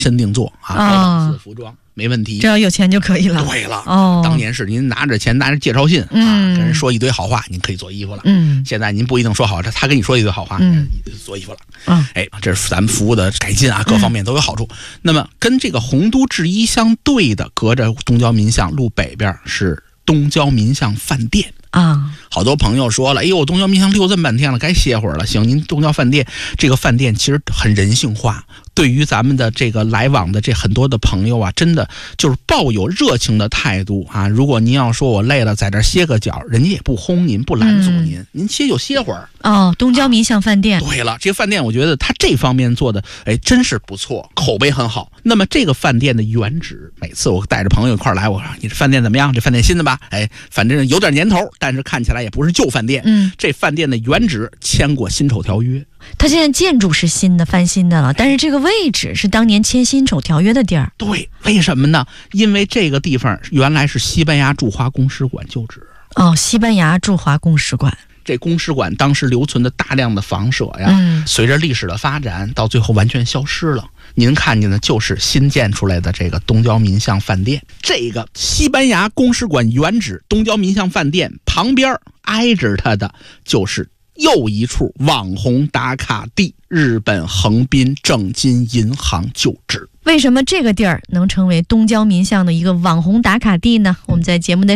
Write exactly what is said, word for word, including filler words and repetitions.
身定做啊，高档次服装。没问题， 只要有钱就可以了。 对了， 哦， 当年是您拿着钱，拿着介绍信、嗯、啊，跟人说一堆好话，您可以做衣服了。嗯，现在您不一定说好，他跟你说一堆好话，嗯，做衣服了。嗯，哎，这是咱们服务的改进啊，各方面都有好处。嗯、那么跟这个洪都制衣相对的，隔着东郊民巷路北边是东郊民巷饭店。啊，好多朋友说了，哎呦，东郊民巷溜这么半天了，该歇会儿了。行，您东郊饭店这个饭店其实很人性化，对于咱们的这个来往的这很多的朋友啊，真的就是抱有热情的态度啊。如果您要说我累了，在这歇个脚，人家也不轰您，不拦阻您，嗯、您歇就歇会儿。 哦，东郊民巷饭店、啊。 对了，这个饭店我觉得它这方面做的，哎，真是不错，口碑很好。那么这个饭店的原址，每次我带着朋友一块来，我说你这饭店怎么样？这饭店新的吧？哎，反正有点年头。但是看起来也不是旧饭店，嗯，这饭店的原址签过辛丑条约， 它现在建筑是新的翻新的了，但是这个位置是当年签辛丑条约的地儿。 对，为什么呢？因为这个地方原来是西班牙驻华公使馆旧址。 哦，西班牙驻华公使馆。 这公使馆当时留存的大量的房舍呀，嗯、随着历史的发展，到最后完全消失了。您看见的就是新建出来的这个东郊民巷饭店。这个西班牙公使馆原址东郊民巷饭店旁边挨着它的就是又一处网红打卡地——日本横滨正金银行旧址。 为什么这个地儿能成为东郊民巷的一个网红打卡地呢？我们在节目的